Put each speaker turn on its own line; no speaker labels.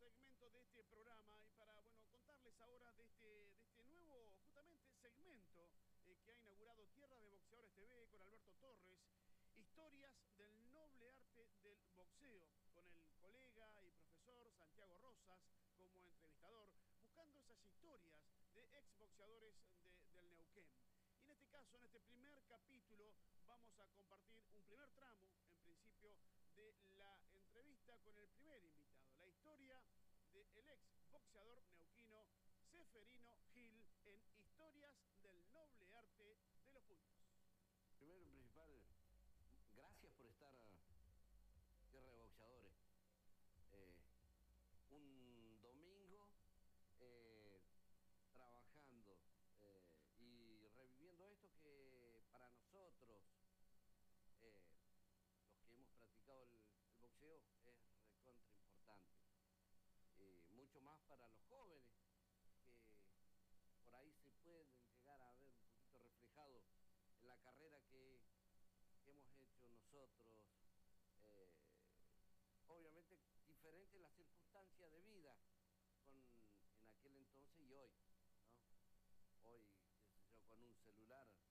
segmento de este programa y para, bueno, contarles ahora de este nuevo, justamente, segmento que ha inaugurado Tierra de Boxeadores TV con Alberto Torres. Historias del noble arte del boxeo, con el colega y profesor Santiago Rosas como entrevistador, buscando esas historias de exboxeadores del Neuquén. Y en este caso, en este primer capítulo, vamos a compartir un primer tramo, en principio, de la entrevista con el primer invitado, la historia del ex boxeador neuquino Seferino Gil en Historias del Noble Arte de los Puños.
Primero y principal, gracias por estar Tierra de Boxeadores. Un domingo trabajando y reviviendo esto que para nosotros, los que hemos practicado el boxeo, es recontra importante. Mucho más para los jóvenes, que por ahí se pueden llegar a ver un poquito reflejado en la carrera que hemos hecho nosotros. Obviamente diferente las circunstancias de vida en aquel entonces y hoy, ¿no? Hoy, qué sé yo, con un celular